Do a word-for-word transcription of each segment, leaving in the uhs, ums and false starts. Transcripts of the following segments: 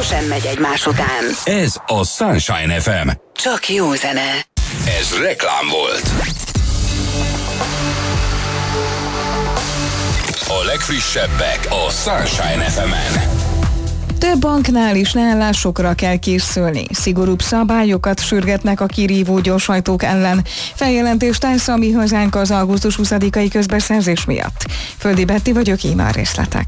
sosem megy egymás után. Ez a Sunshine ef em. Csak jó zene. Ez reklám volt. A legfrissebbek a Sunshine ef emen. Több banknál is leállásokra kell készülni. Szigorúbb szabályokat sürgetnek a kirívó gyorsajtók ellen. Feljelentést tesz a Mi Hazánk az augusztus huszadikai közbeszerzés miatt. Földi Betti vagyok, íme a részletek.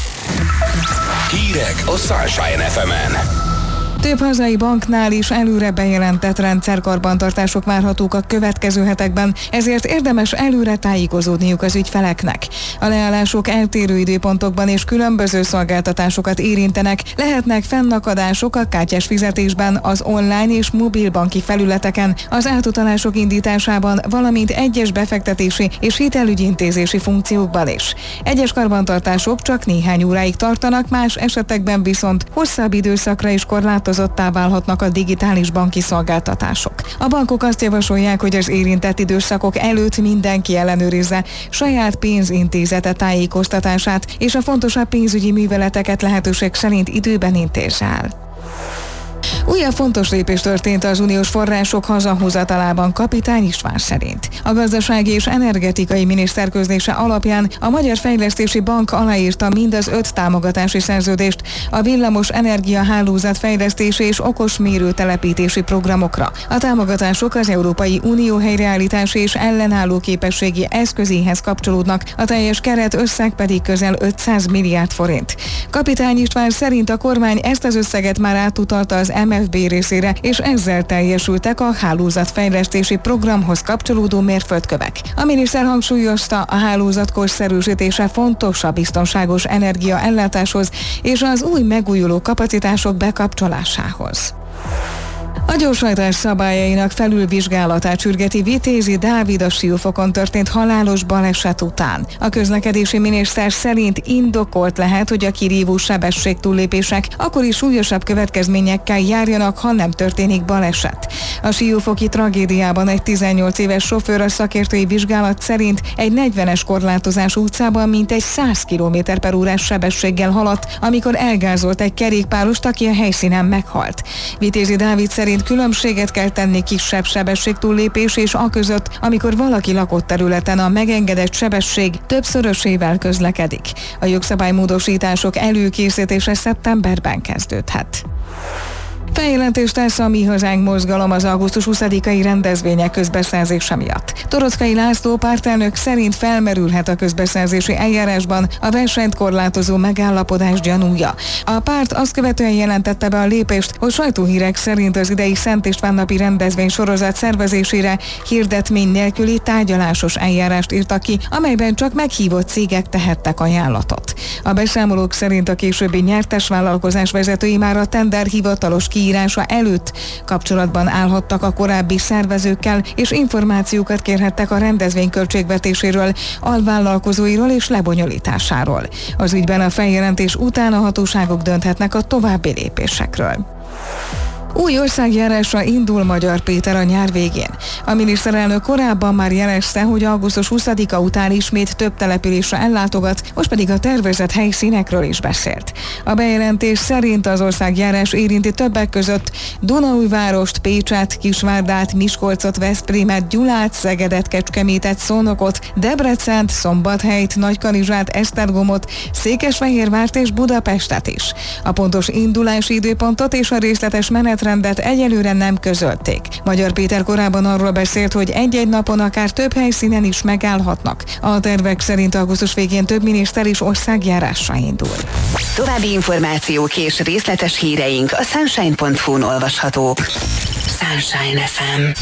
Hírek a Sunshine ef emen. Több hazai banknál is előre bejelentett rendszerkarbantartások várhatók a következő hetekben, ezért érdemes előre tájékozódniuk az ügyfeleknek. A leállások eltérő időpontokban és különböző szolgáltatásokat érintenek, lehetnek fennakadások a kártyás fizetésben, az online és mobilbanki felületeken, az átutalások indításában, valamint egyes befektetési és hitelügyintézési funkciókban is. Egyes karbantartások csak néhány óráig tartanak, más esetekben viszont hosszabb időszakra is korlátozottá válhatnak a digitális banki szolgáltatások. A bankok azt javasolják, hogy az érintett időszakok előtt mindenki ellenőrizze saját pénzintézete tájékoztatását, és a fontosabb pénzügyi műveleteket lehetőség szerint időben intézze el. Újabb fontos lépés történt az uniós források hazahozatalában Kapitány István szerint. A gazdasági és energetikai miniszter közlése alapján a Magyar Fejlesztési Bank aláírta mind az öt támogatási szerződést a villamos energiahálózat fejlesztési és okos mérőtelepítési programokra. A támogatások az Európai Unió helyreállítási és ellenálló képességi eszközéhez kapcsolódnak, a teljes keret összeg pedig közel ötszáz milliárd forint. Kapitány István szerint a kormány ezt az összeget már átutalta az em ef bé részére, és ezzel teljesültek a hálózatfejlesztési programhoz kapcsolódó mérföldkövek. A miniszter hangsúlyozta, a hálózat korszerűsítése fontos a biztonságos energiaellátáshoz és az új megújuló kapacitások bekapcsolásához. A gyorsajtás szabályainak felülvizsgálatát sürgeti Vitézi Dávid a Siófokon történt halálos baleset után. A közlekedési miniszter szerint indokolt lehet, hogy a kirívó sebességtúllépések akkor is súlyosabb következményekkel járjanak, ha nem történik baleset. A siófoki tragédiában egy tizennyolc éves sofőr a szakértői vizsgálat szerint egy negyvenes korlátozású utcában mintegy száz kilométer per órás sebességgel haladt, amikor elgázolt egy kerékpárost, aki a helyszínen meghalt. Vitézi Dávid szerint különbséget kell tenni kisebb sebességtúllépés és aközött, amikor valaki lakott területen a megengedett sebesség többszörösével közlekedik. A jogszabálymódosítások előkészítése szeptemberben kezdődhet. Feljelentést tesz a Mi Hazánk mozgalom az augusztus huszadikai rendezvények közbeszerzése miatt. Toroczkai László pártelnök szerint felmerülhet a közbeszerzési eljárásban a versenyt korlátozó megállapodás gyanúja. A párt azt követően jelentette be a lépést, hogy sajtóhírek szerint az idei Szent István napi rendezvény sorozat szervezésére hirdetmény nélküli tárgyalásos eljárást írtak ki, amelyben csak meghívott cégek tehettek ajánlatot. A beszámolók szerint a későbbi nyertes vállalkozás vezetői már a tender hivatalos kiírása előtt kapcsolatban állhattak a korábbi szervezőkkel, és információkat kérhettek a rendezvény költségvetéséről, alvállalkozóiról és lebonyolításáról. Az ügyben a feljelentés után a hatóságok dönthetnek a további lépésekről. Új országjárásra indul Magyar Péter a nyár végén. A miniszterelnök korábban már jelezte, hogy augusztus huszadika után ismét több településre ellátogat, most pedig a tervezett helyszínekről is beszélt. A bejelentés szerint az országjárás érinti többek között Dunaújvárost, Pécset, Kisvárdát, Miskolcot, Veszprémet, Gyulát, Szegedet, Kecskemétet, Szónokot, Debrecent, Szombathelyt, Nagykanizsát, Esztergomot, Székesfehérvárt és Budapestet is. A pontos indulási időpontot és a részletes menet rendet egyelőre nem közölték. Magyar Péter korábban arról beszélt, hogy egy-egy napon akár több helyszínen is megállhatnak. A tervek szerint augusztus végén több miniszter is országjárásra indul. További információk és részletes híreink a sunshine pont hu-n olvashatók. Sunshine ef em.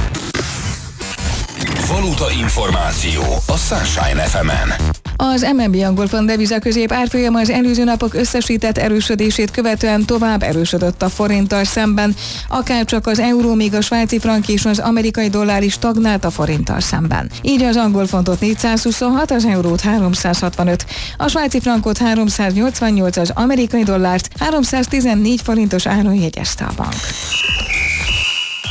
Valuta információ a Sunshine ef emen. Az em en bé angol font devizaközép árfolyama az előző napok összesített erősödését követően tovább erősödött a forinttal szemben, akárcsak az euró, míg a svájci frank és az amerikai dollár is stagnált a forinttal szemben. Így az angol fontot négyszázhuszonhat, az eurót háromszázhatvanöt, a svájci frankot háromszáznyolcvannyolc, az amerikai dollárt háromszáztizennégy forintos áron jegyezte a bank.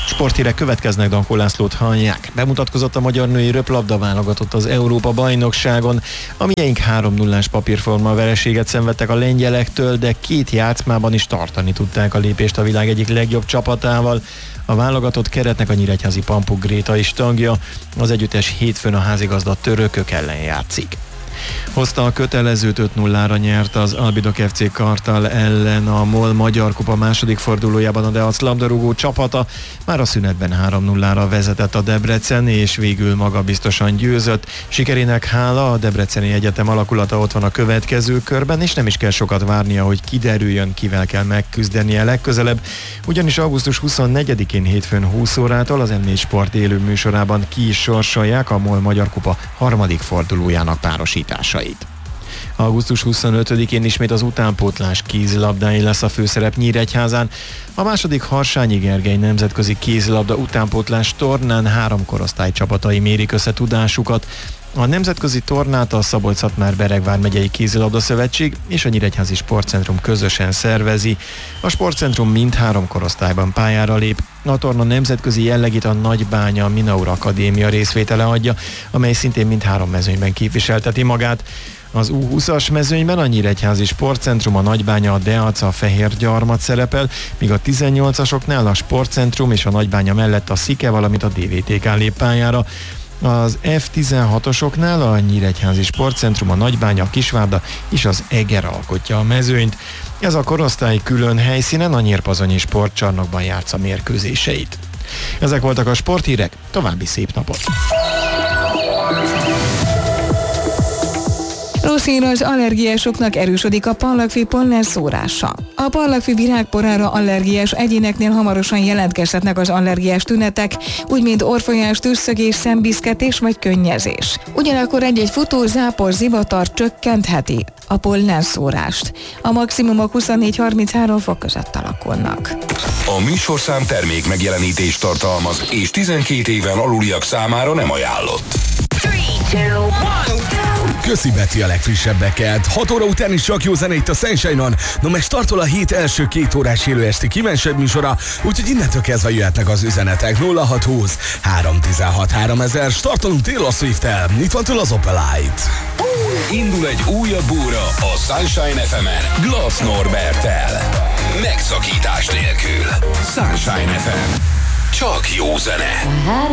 Sporthírek következnek, Dankó Lászlót hallják. Bemutatkozott a magyar női röplabda válogatott az Európa bajnokságon. A miénk három nullás papírforma vereséget szenvedtek a lengyelektől, de két játszmában is tartani tudták a lépést a világ egyik legjobb csapatával. A válogatott keretnek a nyíregyházi Pampuk Gréta is tagja. Az együttes hétfőn a házigazda törökök ellen játszik. Hozta a kötelezőt, öt nullára nyert az Albidok ef cé Kartal ellen a MOL Magyar Kupa második fordulójában a Deac labdarúgó csapata. Már a szünetben három nullára vezetett a Debrecen, és végül magabiztosan győzött. Sikerének hála a Debreceni Egyetem alakulata ott van a következő körben, és nem is kell sokat várnia, hogy kiderüljön, kivel kell megküzdenie legközelebb. Ugyanis augusztus huszonnegyedikén hétfőn húsz órától az em négy Sport élő műsorában ki is sorsolják a MOL Magyar Kupa harmadik fordulójának párosításait. augusztus huszonötödikén ismét az utánpótlás kézilabdái lesz a főszerep Nyíregyházán. A második Harsányi Gergely nemzetközi kézilabda utánpótlás tornán három korosztály csapatai mérik össze tudásukat. A nemzetközi tornát a Szabolcs-Szatmár-Beregvár megyei kézilabda szövetség és a Nyíregyházi Sportcentrum közösen szervezi. A Sportcentrum mindhárom korosztályban pályára lép. A torna nemzetközi jellegét a Nagybánya Minaur Akadémia részvétele adja, amely szintén mindhárom mezőnyben képviselteti magát. Az U húszas mezőnyben a Nyíregyházi Sportcentrum, a Nagybánya, a Deac, a Fehérgyarmat szerepel, míg a tizennyolcasoknál a Sportcentrum és a Nagybánya mellett a Szike, valamint a dé vé té ká lép pályára. Az ef tizenhatosoknál a Nyíregyházi Sportcentrum, a Nagybánya, a Kisvárda és az Eger alkotja a mezőnyt. Ez a korosztály külön helyszínen, a Nyírpazonyi Sportcsarnokban játsza mérkőzéseit. Ezek voltak a sporthírek, további szép napot! Rossz hír, az allergiásoknak erősödik a pallagfi pollen szórása. A pallagfi virágporára allergiás egyéneknél hamarosan jelentkezhetnek az allergiás tünetek, úgy mint orrfolyás, tüsszögés, szembiszketés vagy könnyezés. Ugyanakkor egy-egy futó, zápor, zivatar csökkentheti a pollen szórást. A maximumok huszonnégy-harminchárom fok között alakulnak. A műsorszám termék megjelenítést tartalmaz, és tizenkét éven aluliak számára nem ajánlott. Köszi Beti a legfrissebbeket. hat óra után is csak jó zene itt a Sunshine-on. No, meg startol a hét első két órás élő esti kívánság műsora, úgyhogy innentől kezdve jöhetnek az üzenetek. Nulla hat húsz három tizenhat háromezer. Startolunk Taylor Swift-tel. Itt van tőle az Opelite. Indul egy újabb óra a Sunshine ef emen Glass Norberttel. Megszakítás nélkül. Sunshine ef em. Csak jó zene.